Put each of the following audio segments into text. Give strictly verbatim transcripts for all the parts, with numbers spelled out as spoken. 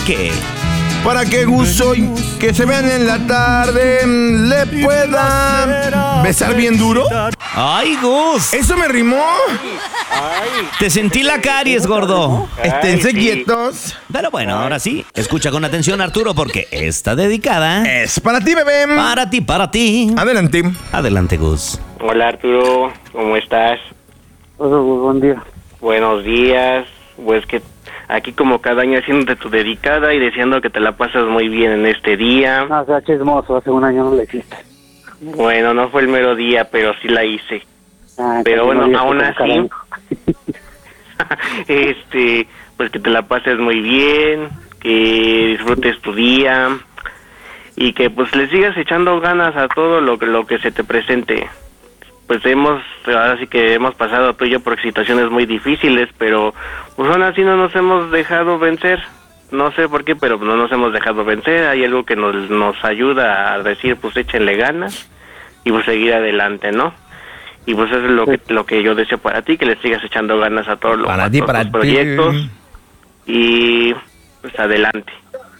qué? Para que Gus hoy, que se vean en la tarde, le pueda besar bien duro. ¡Ay, Gus! ¿Eso me rimó? Te sentí la caries, gordo. Esténse sí. quietos. Pero bueno, ahora sí, escucha con atención, Arturo, porque está dedicada Es para ti, bebé. para ti, para ti. Adelante. Adelante, Gus. Hola Arturo, ¿cómo estás? Hola, buen día. Buenos días. Pues que aquí como cada año haciéndote tu dedicada y deseando que te la pasas muy bien en este día. No, o sea, chismoso, hace un año no la hiciste. Bueno, no fue el mero día, pero sí la hice. Ah, Pero bueno, no, aún como así, carajo. este, pues que te la pases muy bien, que disfrutes tu día y que pues le sigas echando ganas a todo lo que lo que se te presente. Pues hemos, ahora sí que hemos pasado tú y yo por situaciones muy difíciles, pero pues aún así no nos hemos dejado vencer. No sé por qué, pero no nos hemos dejado vencer. Hay algo que nos nos ayuda a decir, pues échenle ganas y pues seguir adelante, ¿no? Y pues eso es lo que lo que yo deseo para ti, que le sigas echando ganas a todos los, Para a ti, todos para los ti. proyectos y pues adelante.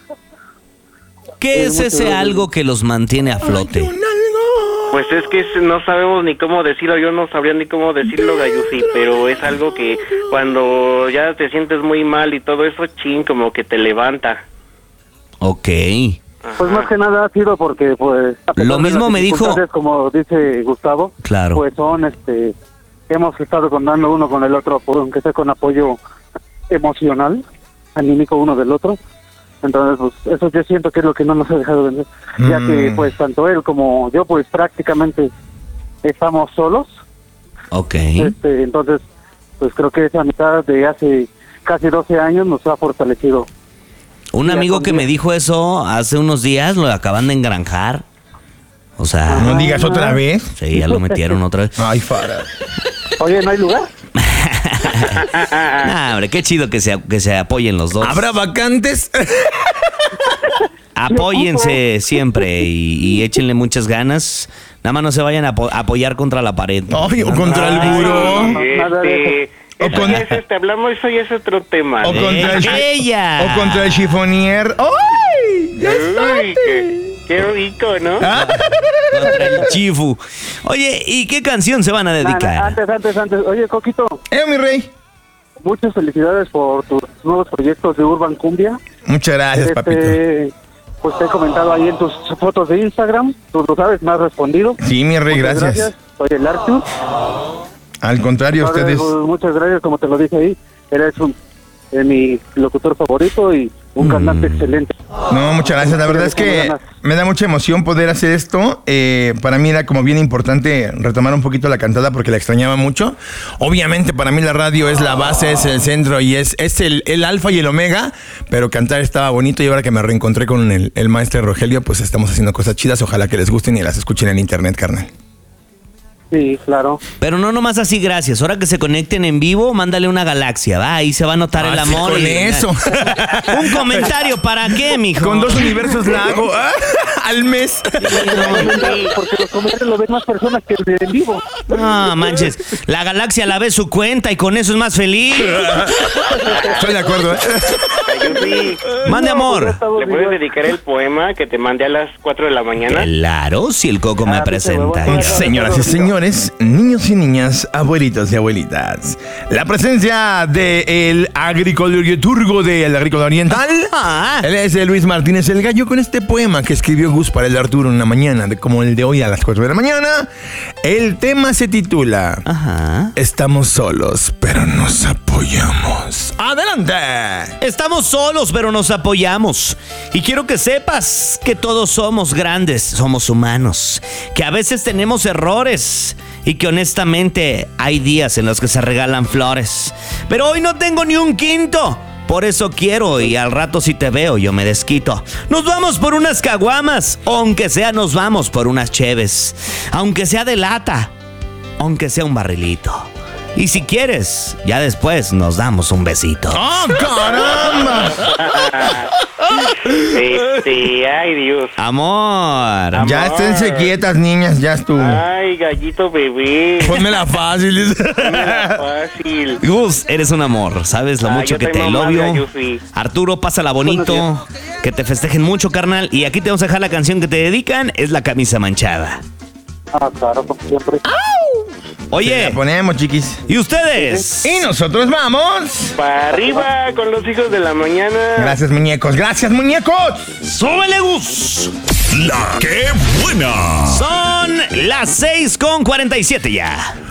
¿Qué es ese algo que los mantiene a flote? Pues es que es- no sabemos ni cómo decirlo, yo no sabría ni cómo decirlo, Gayusi, pero es algo que cuando ya te sientes muy mal y todo eso, chin, como que te levanta. Ok. Pues más que nada ha sido porque, pues... a pesar Lo de mismo las me dijo- circunstancias, como dice Gustavo, Claro. pues son, este... hemos estado contando uno con el otro, por- aunque sea con apoyo emocional, anímico uno del otro. Entonces, pues eso yo siento que es lo que no nos ha dejado vender. Ya que, Mm. pues, tanto él como yo, pues prácticamente estamos solos. Ok. Este, entonces, pues creo que esa amistad de hace casi doce años nos ha fortalecido. Un ya amigo que con- me dijo eso hace unos días, lo acaban de engranjar. O sea, No digas otra vez. sí, ya lo metieron otra vez. Ay, Fara. Oye, ¿no hay lugar? Nah, hombre, qué chido que se, que se apoyen los dos. ¿Habrá vacantes? Apóyense siempre y, y échenle muchas ganas. Nada más no se vayan a apo- a apoyar contra la pared. Ay, o contra el buró. Nada de Este, O eso con- ya es este, hablamos, eso ya es otro tema. O ¿eh? contra el, ¡Ella! o contra el chifonier. ¡Ay! ¡Ya Uy, qué, qué rico, ¿no? Ah. Contra el chifu. Oye, ¿y qué canción se van a Nada, dedicar? antes, antes, antes. Oye, Coquito, ¡Eh, mi rey! muchas felicidades por tus nuevos proyectos de Urban Cumbia. Muchas gracias, papito. Este, pues te he comentado ahí en tus fotos de Instagram. Tú lo sabes, me has respondido. Sí, mi rey, Muchas gracias. Soy el Arthur. Al contrario, Entonces, ustedes. pues, muchas gracias, como te lo dije ahí. Eres un, eh, mi locutor favorito y un Mm. cantante excelente. No, muchas gracias. La verdad es que me da mucha emoción poder hacer esto. Eh, para mí era como bien importante retomar un poquito la cantada porque la extrañaba mucho. Obviamente para mí la radio es la base, es el centro y es, es el, el alfa y el omega, pero cantar estaba bonito y ahora que me reencontré con el, el maestro Rogelio, pues estamos haciendo cosas chidas. Ojalá que les gusten y las escuchen en internet, carnal. Sí, claro. Pero no nomás así, gracias. Ahora que se conecten en vivo, mándale una galaxia, va. Ahí se va a notar el Ah, sí, amor. con y- eso. Un comentario, ¿para qué, mijo? Con dos universos la hago ah, al mes. Porque los comentarios lo ven más personas que el de en vivo. No, manches. La galaxia la ve su cuenta y con eso es más feliz. Estoy de acuerdo, ¿eh? Gayusi, Mande amor. ¿le puedes dedicar el poema que te mandé a las cuatro de la mañana? Claro, si el coco me Ah, presenta. huevón. Señoras y señores, niños y niñas, abuelitos y abuelitas, la presencia del agriculturgo del agrícola oriental. Ah. Él es Luis Martínez el Gallo con este poema que escribió Gus para el Arturo una mañana, de, como el de hoy a las cuatro de la mañana. El tema se titula Ajá. Estamos solos, pero nos apoyamos. ¡Adelante! Estamos solos, pero nos apoyamos. Y quiero que sepas que todos somos grandes, somos humanos, que a veces tenemos errores y que honestamente hay días en los que se regalan flores. Pero hoy no tengo ni un quinto. Por eso quiero y al rato si te veo yo me desquito. Nos vamos por unas caguamas, o aunque sea nos vamos por unas cheves. Aunque sea de lata, aunque sea un barrilito. Y si quieres, ya después nos damos un besito. ¡Oh, caramba! Este, Sí, ay, Dios. Amor. Amor. Ya esténse quietas, niñas, ya estuvo. Ay, gallito bebé. Pónmela fácil. Pónmela fácil. Gus, eres un amor. Sabes lo Ah, mucho yo que soy te mamá de elobio. Ayufi. Arturo, pásala bonito. Que te festejen mucho, carnal. Y aquí te vamos a dejar la canción que te dedican. Es La Camisa Manchada. Ah, claro, como siempre. Oye, La ponemos, chiquis. ¿y ustedes? Y nosotros vamos. Para arriba con los hijos de la mañana. Gracias, muñecos. Gracias, muñecos. ¡Súbele, Gus! La que buena. Son las seis con cuarenta y siete ya.